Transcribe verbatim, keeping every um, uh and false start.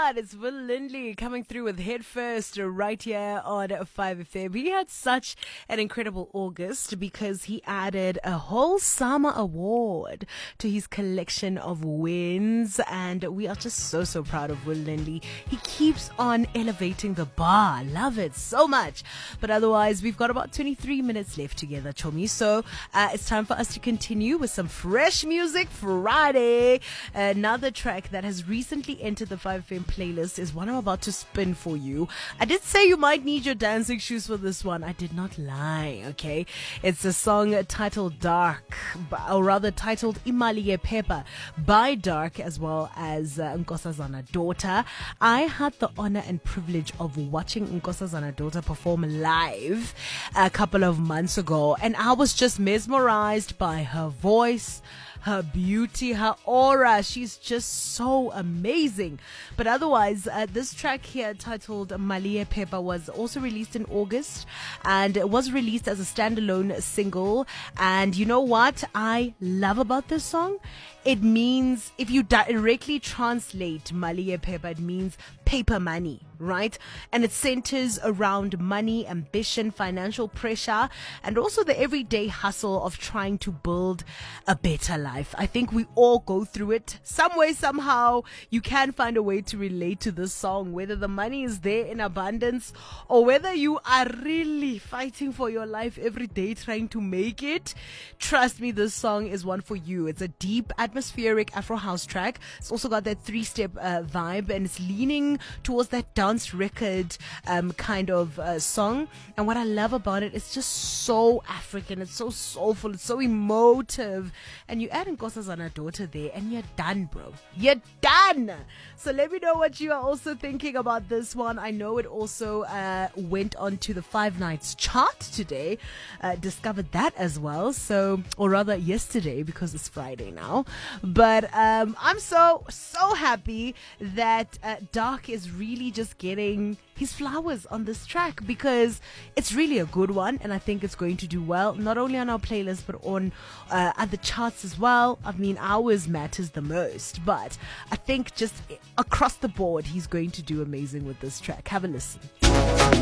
right, it's Will Lindley coming through with Head First right here on five F M. He had such an incredible August because he added a whole summer award to his collection of wins, and we are just so, so proud of Will Lindley. He keeps on elevating the bar. Love it so much. But otherwise, we've got about twenty-three minutes left together, Chomi. So uh, it's time for us to continue with some fresh music Friday. Another track that has recently entered the five F M playlist is one I'm about to spin for you. I did say you might need your dancing shoes for this one. I did not lie, okay? It's a song titled Dark, or rather titled Imali Yephepha by Dark, as well as uh, Nkosazana Daughter. I had the honor and privilege of watching Nkosazana Daughter perform live a couple of months ago, and I was just mesmerized by her voice, her beauty, her aura. She's just so amazing. But otherwise, uh, this track here titled Imali Yephepha was also released in August, and it was released as a standalone single. And you know what I love about this song? It means, if you directly translate Imali Yephepha, it means paper money, right? And it centers around money, ambition, financial pressure, and also the everyday hustle of trying to build a better life. I think we all go through it some way, somehow. You can find a way to relate to this song, whether the money is there in abundance or whether you are really fighting for your life every day trying to make it. Trust me, this song is one for you. It's a deep, atmospheric Afro house track. It's also got that three-step uh, vibe, and it's leaning towards that dance record um, kind of uh, song. And what I love about it, it's just so African. It's so soulful. It's so emotive. And you add Nkosazana Daughter there, and you're done, bro. You're done. So let me know what you are also thinking about this one. I know it also uh, went on to the Five Nights chart today. Uh, discovered that as well. So, or rather yesterday, because it's Friday now. But um, I'm so, so happy that uh, Dark is really just getting his flowers on this track, because it's really a good one, and I think it's going to do well, not only on our playlist, but on uh, other charts as well. I mean, ours matters the most, but I think just across the board, he's going to do amazing with this track. Have a listen.